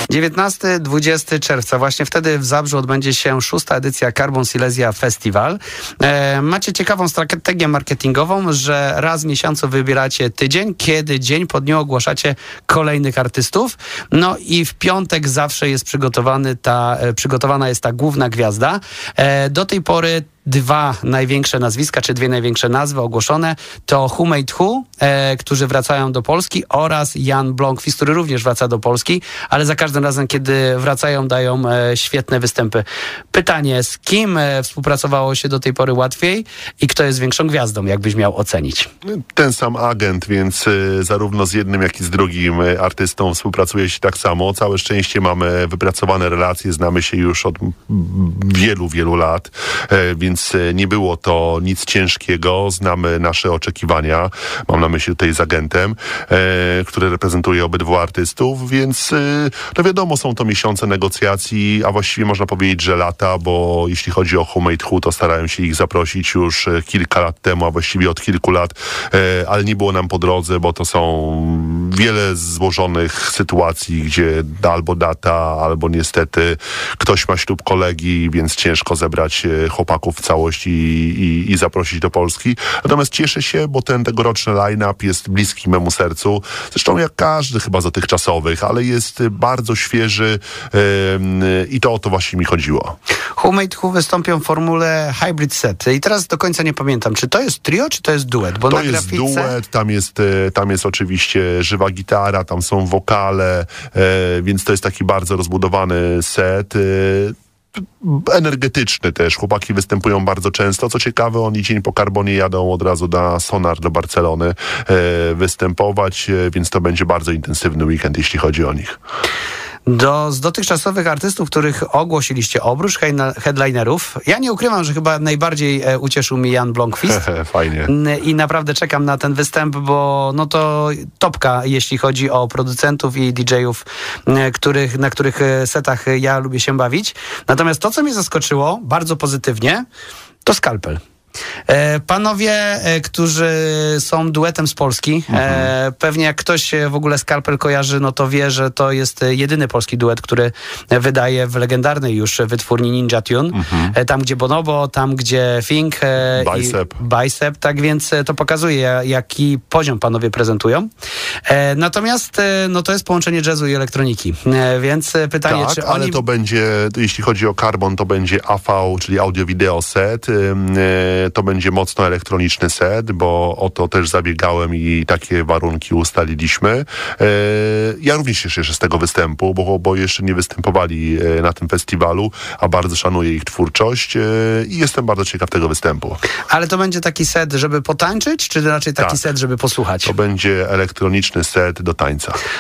19-20 czerwca. Właśnie wtedy w Zabrzu odbędzie się 6. edycja Carbon Silesia Festival. Macie ciekawą strategię marketingową, że raz w miesiącu wybieracie tydzień, kiedy dzień po dniu ogłaszacie kolejnych artystów. No i w piątek zawsze jest przygotowana jest ta główna gwiazda. Do tej pory 2 największe nazwiska, czy 2 największe nazwy ogłoszone to Who Made Who, którzy wracają do Polski, oraz Jan Blomqvist, który również wraca do Polski, ale za każdym razem, kiedy wracają, dają świetne występy. Pytanie, z kim współpracowało się do tej pory łatwiej i kto jest większą gwiazdą, jakbyś miał ocenić? Ten sam agent, więc zarówno z jednym, jak i z drugim artystą współpracuje się tak samo. Całe szczęście mamy wypracowane relacje, znamy się już od wielu, wielu lat, więc nie było to nic ciężkiego. Znamy nasze oczekiwania. Mam na myśli tutaj z agentem, który reprezentuje obydwu artystów, więc no wiadomo, są to miesiące negocjacji, a właściwie można powiedzieć, że lata, bo jeśli chodzi o Who Made Who, to starałem się ich zaprosić już kilka lat temu, a właściwie od kilku lat, ale nie było nam po drodze, bo to są wiele złożonych sytuacji, gdzie albo data, albo niestety ktoś ma ślub kolegi, więc ciężko zebrać chłopaków w całości i zaprosić do Polski. Natomiast cieszę się, bo ten tegoroczny line-up jest bliski memu sercu. Zresztą jak każdy chyba z dotychczasowych, ale jest bardzo świeży i to o to właśnie mi chodziło. Who Made Who wystąpią w formule Hybrid Set. I teraz do końca nie pamiętam, czy to jest trio, czy to jest duet? Bo to jest duet, tam jest oczywiście żywa gitara, tam są wokale, więc to jest taki bardzo rozbudowany set. Energetyczny też. Chłopaki występują bardzo często. Co ciekawe, oni dzień po Carbonie jadą od razu na Sonar do Barcelony występować, więc to będzie bardzo intensywny weekend, jeśli chodzi o nich. Z dotychczasowych artystów, których ogłosiliście, oprócz headlinerów, ja nie ukrywam, że chyba najbardziej ucieszył mnie Jan Blomqvist. Fajnie. I naprawdę czekam na ten występ, bo no to topka, jeśli chodzi o producentów i DJ-ów, na których setach ja lubię się bawić. Natomiast to, co mnie zaskoczyło bardzo pozytywnie, to Skalpel. Panowie, którzy są duetem z Polski, pewnie jak ktoś w ogóle Skalpel kojarzy, no to wie, że to jest jedyny polski duet, który wydaje w legendarnej już wytwórni Ninja Tune. Tam, gdzie Bonobo, tam, gdzie Fink Bicep. Tak więc to pokazuje, jaki poziom panowie prezentują. Natomiast no to jest połączenie jazzu i elektroniki. Więc pytanie, tak, czy ale oni... to będzie, jeśli chodzi o Carbon, to będzie AV, czyli audio-video set. To będzie mocno elektroniczny set, bo o to też zabiegałem i takie warunki ustaliliśmy. Ja również cieszę się z tego występu, bo jeszcze nie występowali na tym festiwalu, a bardzo szanuję ich twórczość i jestem bardzo ciekaw tego występu. Ale to będzie taki set, żeby potańczyć, czy raczej taki set, żeby posłuchać? To będzie elektroniczny set do tańca.